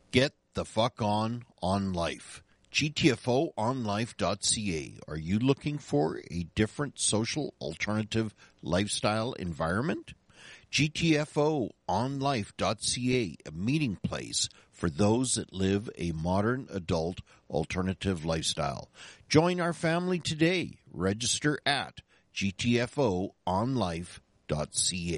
Get the fuck on life. GTFOonlife.ca. Are you looking for a different social alternative lifestyle environment? GTFOonlife.ca, a meeting place for those that live a modern adult alternative lifestyle. Join our family today. Register at GTFOonlife.ca.